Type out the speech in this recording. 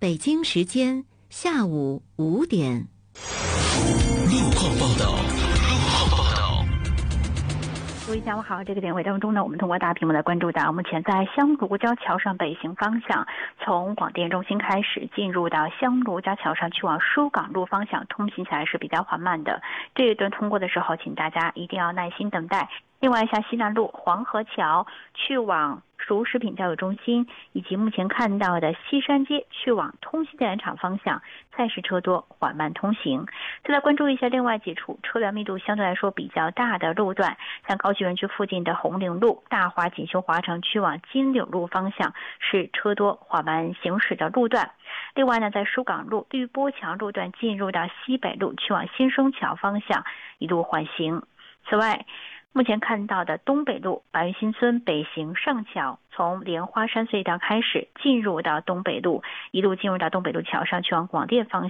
北京时间下午5点。 路况报道。 各位下午好，这个点位当中呢，我们通过大屏幕来关注到，目前在香炉交桥上北行方向，从广电中心开始进入到香炉交桥上去往疏港路方向，通行起来是比较缓慢的。这一段通过的时候，请大家一定要耐心等待。另外，像西南路黄河桥去往熟食品教育中心，以及目前看到的西山街去往通信电缆厂方向，暂时车多，缓慢通行。再来关注一下另外几处车辆密度相对来说比较大的路段，像高级园区附近的红岭路、大华锦绣华城去往金柳路方向是车多缓慢行驶的路段。另外呢，在疏港路绿波桥路段进入到西北路去往新生桥方向一路缓行。此外，目前看到的东北路白云新村北行上桥，从莲花山隧道开始进入到东北路，一路进入到东北路桥上去往广电方向。